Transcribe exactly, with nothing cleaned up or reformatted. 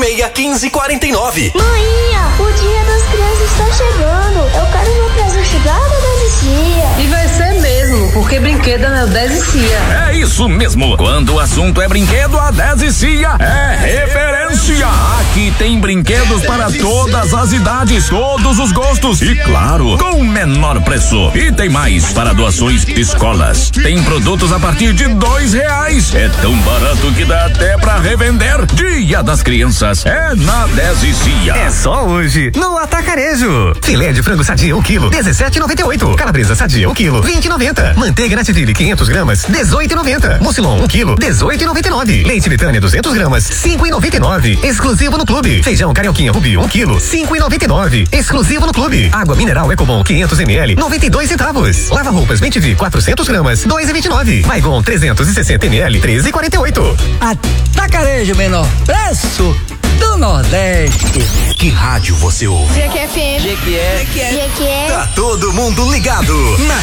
seis, quinze, quarenta e nove. Maninha, o Dia das Crianças está chegando. Eu quero meu presente da Dez e Cia. E vai ser mesmo, porque brinquedo é na Dez e Cia. É isso mesmo. Quando o assunto é brinquedo, a Dez e Cia é referência. Aqui tem brinquedos para todas as idades, todos os gostos e, claro, com o menor preço. E tem mais para doações escolas. Tem produtos a partir de dois reais. É tão barato que dá até pra revender. Dia das Crianças é na Dez e Cia. É só hoje no Atacarejo. Filé de frango sadia um quilo, dezessete e noventa e oito. Calabresa sadia um quilo, vinte e noventa. Manteiga Nativille quinhentos gramas, dezoito e noventa. Mucilon um quilo, dezoito e noventa e nove. Leite Britânia duzentos gramas, cinco e noventa e nove. Exclusivo no clube. Feijão Carioquinha Rubi um quilo, cinco e noventa e nove. Exclusivo no clube. Água mineral Ecobon quinhentos mililitros, noventa e dois centavos. Lava roupas vinte V quatrocentos gramas, dois e vinte e nove. Baigon trezentos e sessenta mililitros, treze e quarenta e oito. Atacarejo, menor preço do Nordeste. Que rádio você ouve? G Q F M. G que é. G Q E. Tá todo mundo ligado na